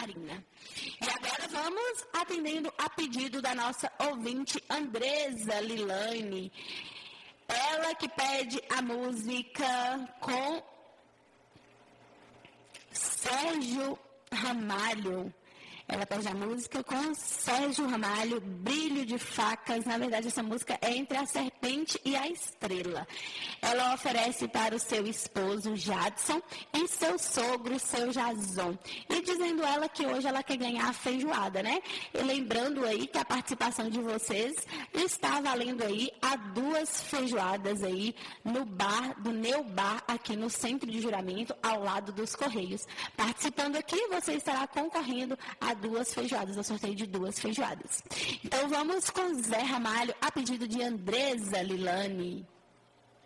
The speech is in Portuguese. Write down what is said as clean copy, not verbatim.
Marina. E agora vamos atendendo a pedido da nossa ouvinte Andresa Lilane. Ela que pede a música com Sérgio Ramalho. Ela pede a música com Sérgio Ramalho, Brilho de Facas. Na verdade, essa música é Entre a Serpente e a Estrela. Ela oferece para o seu esposo, Jadson, e seu sogro, seu Jason. E dizendo ela que hoje ela quer ganhar a feijoada, né? E lembrando aí que a participação de vocês está valendo aí a 2 feijoadas aí no bar do Neo Bar, aqui no Centro de Juramento, ao lado dos Correios. Participando aqui, você estará concorrendo a 2 feijoadas, ao sorteio de 2 feijoadas. Então vamos com Zé Ramalho, a pedido de Andresa Lilane.